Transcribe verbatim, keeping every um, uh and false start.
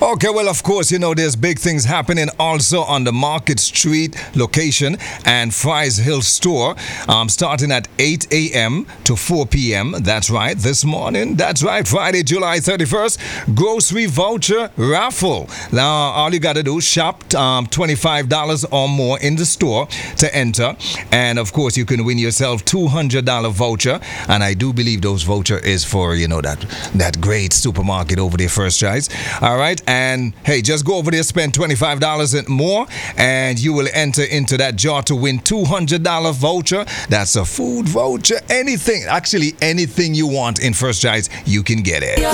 Okay, well, of course, you know, there's big things happening also on the Market Street location and Fries Hill store, um, starting at eight a.m. to four p.m. That's right, this morning. That's right, Friday, July thirty-first, grocery voucher raffle. Now, all you got to do, shop um, twenty-five dollars or more in the store to enter. And, of course, you can win yourself two hundred dollars voucher. And I do believe those voucher is for, you know, that, that great supermarket over there, First Choice. All right. And hey, just go over there, spend twenty-five dollars and more, and you will enter into that jar to win two hundred dollars voucher. That's a food voucher, anything. Actually, anything you want in First Choice, you can get it.